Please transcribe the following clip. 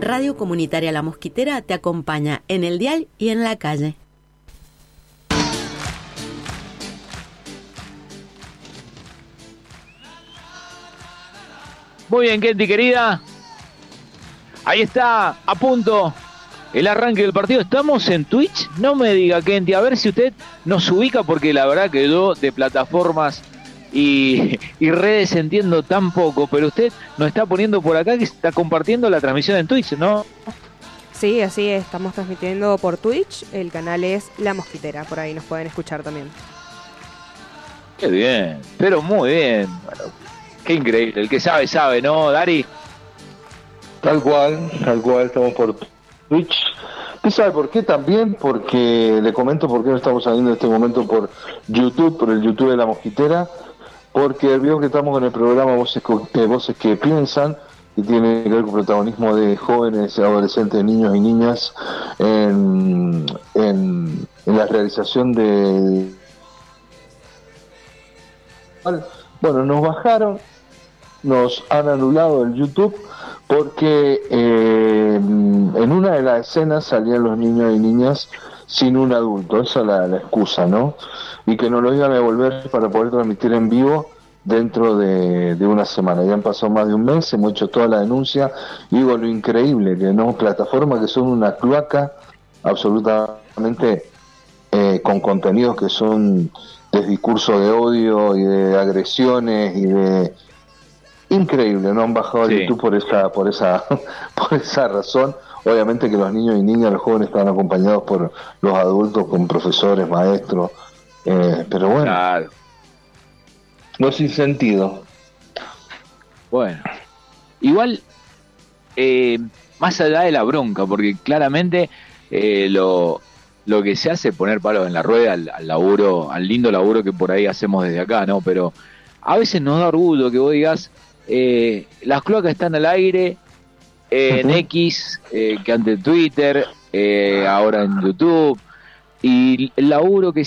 Radio Comunitaria La Mosquitera te acompaña en el dial y en la calle. Muy bien, Kenty, querida. Ahí está, a punto el arranque del partido. ¿Estamos en Twitch? No me diga, Kenty, a ver si usted nos ubica, porque la verdad que yo de plataformas y redes entiendo tan poco, pero usted nos está poniendo por acá que está compartiendo la transmisión en Twitch, ¿no? Sí, así es, estamos transmitiendo por Twitch, el canal es La Mosquitera, por ahí nos pueden escuchar también. Qué bien, pero muy bien. Bueno, qué increíble, el que sabe, sabe, ¿no, Dari? Tal cual, estamos por Twitch. ¿Qué sabe por qué? También porque, le comento por qué no estamos saliendo en este momento por YouTube, por el YouTube de La Mosquitera, porque veo que estamos con el programa Voces que Piensan, que tiene que ver con protagonismo de jóvenes, adolescentes, niños y niñas en la realización de... Bueno, nos bajaron, nos han anulado el YouTube porque en una de las escenas salían los niños y niñas sin un adulto, esa es la excusa, ¿no? Y que nos lo iban a devolver para poder transmitir en vivo dentro de una semana. Ya han pasado más de un mes, hemos hecho toda la denuncia, y digo lo increíble, que no, plataformas que son una cloaca absolutamente con contenidos que son de discurso de odio y de agresiones y de... Increíble, no han bajado Sí. el YouTube por esa razón. Obviamente que los niños y niñas, los jóvenes están acompañados por los adultos, con profesores, maestros, pero bueno, Claro. no sin sentido. Bueno, igual, más allá de la bronca, porque claramente lo que se hace es poner palos en la rueda al laburo, al lindo laburo que por ahí hacemos desde acá, ¿no? Pero a veces nos da orgullo que vos digas, las cloacas están al aire, en X, que antes Twitter, ahora en YouTube, y el laburo que